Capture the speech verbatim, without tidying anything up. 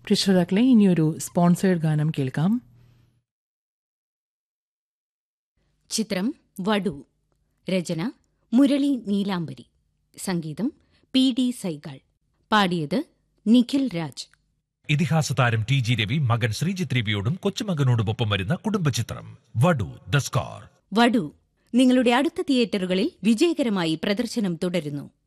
പ്രിയശ്രോതാക്കളെ, ഇനിയൊരു സ്പോൺസേഡ് ഗാനം കേൾക്കാം. ചിത്രം വടു. രചന മുരളി നീലാംബരി. സംഗീതം പി ഡി സൈഗാൾ. പാടിയത് നിഖിൽ രാജ്. ഇതിഹാസ താരം ടി ജി രവി മകൻ ശ്രീജിത്ത് രവിയോടും കൊച്ചുമകനോടുമൊപ്പം വരുന്ന കുടുംബചിത്രം വടു ദ സ്കാർ. വടു നിങ്ങളുടെ അടുത്ത തിയേറ്ററുകളിൽ വിജയകരമായി പ്രദർശനം തുടരുന്നു.